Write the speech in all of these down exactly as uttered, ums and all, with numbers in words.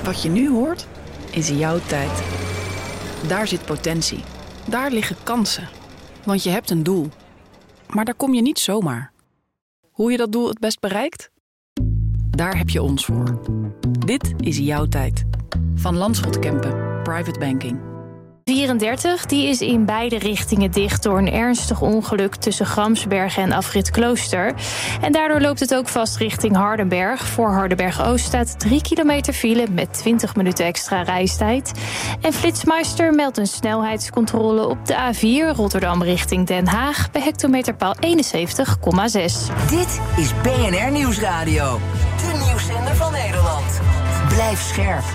Wat je nu hoort, is jouw tijd. Daar zit potentie. Daar liggen kansen. Want je hebt een doel. Maar daar kom je niet zomaar. Hoe je dat doel het best bereikt? Daar heb je ons voor. Dit is jouw tijd. Van Landschot Kempen, Private Banking. vierendertig, die is in beide richtingen dicht door een ernstig ongeluk tussen Gramsbergen en Afrit Klooster. En daardoor loopt het ook vast richting Hardenberg. Voor Hardenberg-Oost staat drie kilometer file met twintig minuten extra reistijd. En Flitsmeister meldt een snelheidscontrole op de A vier Rotterdam richting Den Haag bij hectometerpaal eenenzeventig komma zes. Dit is B N R Nieuwsradio, de nieuwszender van Nederland. Blijf scherp.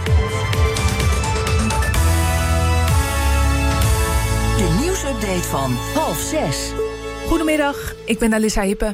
De nieuwsupdate van half zes. Goedemiddag, ik ben Alissa Hippe.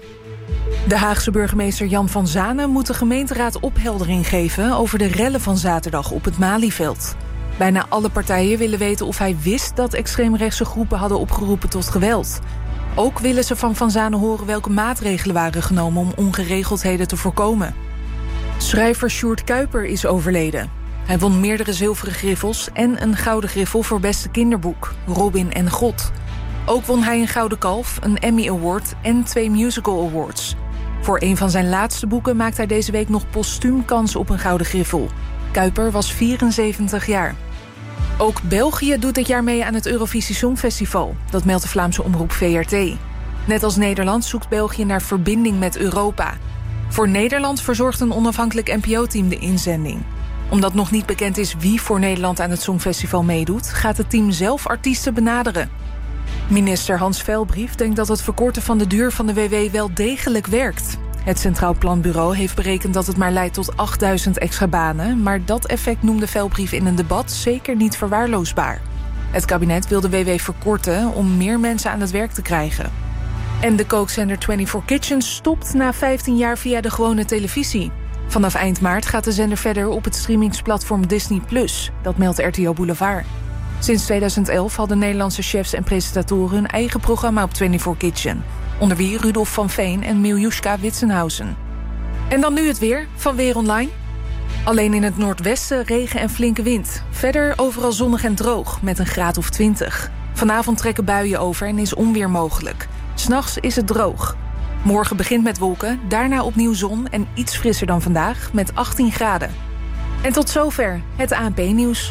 De Haagse burgemeester Jan van Zanen moet de gemeenteraad opheldering geven over de rellen van zaterdag op het Malieveld. Bijna alle partijen willen weten of hij wist dat extreemrechtse groepen hadden opgeroepen tot geweld. Ook willen ze van Van Zanen horen welke maatregelen waren genomen om ongeregeldheden te voorkomen. Schrijver Sjoerd Kuiper is overleden. Hij won meerdere zilveren griffels en een gouden griffel voor beste kinderboek, Robin en God. Ook won hij een Gouden Kalf, een Emmy Award en twee Musical Awards. Voor een van zijn laatste boeken maakt hij deze week nog postuum kans op een gouden griffel. Kuiper was vierenzeventig jaar. Ook België doet dit jaar mee aan het Eurovisie Songfestival. Dat meldt de Vlaamse omroep V R T. Net als Nederland zoekt België naar verbinding met Europa. Voor Nederland verzorgt een onafhankelijk N P O-team de inzending. Omdat nog niet bekend is wie voor Nederland aan het Songfestival meedoet, gaat het team zelf artiesten benaderen. Minister Hans Velbrief denkt dat het verkorten van de duur van de W W wel degelijk werkt. Het Centraal Planbureau heeft berekend dat het maar leidt tot achtduizend extra banen, maar dat effect noemde Velbrief in een debat zeker niet verwaarloosbaar. Het kabinet wil de W W verkorten om meer mensen aan het werk te krijgen. En de kookzender vierentwintig Kitchens stopt na vijftien jaar via de gewone televisie. Vanaf eind maart gaat de zender verder op het streamingsplatform Disney plus. Dat meldt R T O Boulevard. Sinds tweeduizend elf hadden Nederlandse chefs en presentatoren hun eigen programma op vierentwintig Kitchen. Onder wie Rudolf van Veen en Miljuska Witsenhausen. En dan nu het weer van Weer Online. Alleen in het noordwesten regen en flinke wind. Verder overal zonnig en droog met een graad of twintig. Vanavond trekken buien over en is onweer mogelijk. 'S Nachts is het droog. Morgen begint met wolken, daarna opnieuw zon en iets frisser dan vandaag met achttien graden. En tot zover het A N P-nieuws.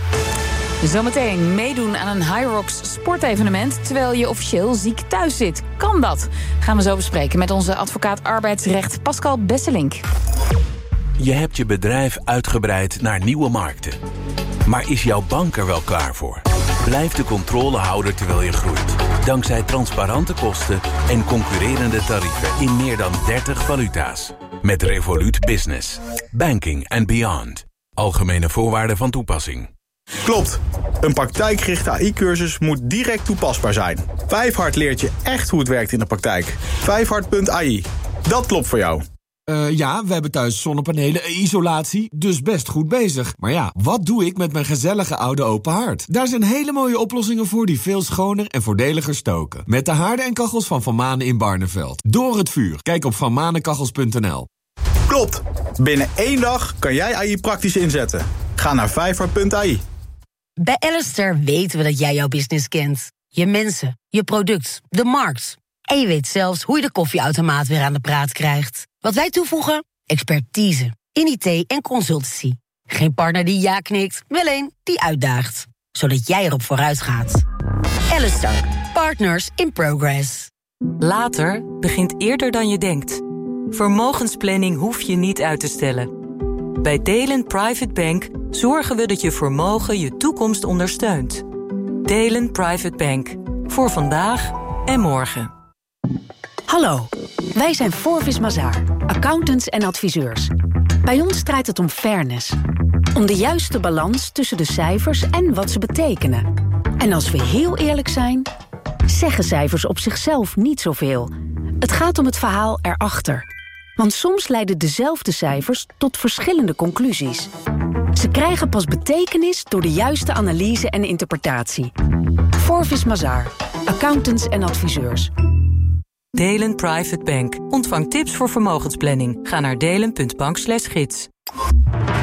Zometeen meedoen aan een Hyrox sportevenement terwijl je officieel ziek thuis zit. Kan dat? Gaan we zo bespreken met onze advocaat arbeidsrecht Pascal Besselink. Je hebt je bedrijf uitgebreid naar nieuwe markten. Maar is jouw bank er wel klaar voor? Blijf de controle houden terwijl je groeit. Dankzij transparante kosten en concurrerende tarieven in meer dan dertig valuta's. Met Revolut Business. Banking and beyond. Algemene voorwaarden van toepassing. Klopt. Een praktijkgerichte A I-cursus moet direct toepasbaar zijn. Vijfhart leert je echt hoe het werkt in de praktijk. vijfhart punt A I. Dat klopt voor jou. Uh, ja, we hebben thuis zonnepanelen en isolatie, dus best goed bezig. Maar ja, wat doe ik met mijn gezellige oude open haard? Daar zijn hele mooie oplossingen voor die veel schoner en voordeliger stoken. Met de haarden en kachels van Van Manen in Barneveld. Door het vuur. Kijk op van manenkachels punt n l. Klopt. Binnen één dag kan jij A I praktisch inzetten. Ga naar vijfhart punt A I. Bij Alistair weten we dat jij jouw business kent. Je mensen, je product, de markt. En je weet zelfs hoe je de koffieautomaat weer aan de praat krijgt. Wat wij toevoegen? Expertise in I T en consultancy. Geen partner die ja knikt, wel een die uitdaagt. Zodat jij erop vooruit gaat. Alistair, partners in progress. Later begint eerder dan je denkt. Vermogensplanning hoef je niet uit te stellen. Bij Delen Private Bank zorgen we dat je vermogen je toekomst ondersteunt. Delen Private Bank. Voor vandaag en morgen. Hallo, wij zijn Forvis Mazars, accountants en adviseurs. Bij ons draait het om fairness. Om de juiste balans tussen de cijfers en wat ze betekenen. En als we heel eerlijk zijn, zeggen cijfers op zichzelf niet zoveel. Het gaat om het verhaal erachter. Want soms leiden dezelfde cijfers tot verschillende conclusies. Ze krijgen pas betekenis door de juiste analyse en interpretatie. Forvis Mazars, accountants en adviseurs. Delen Private Bank. Ontvang tips voor vermogensplanning. Ga naar delen punt bank slash gids.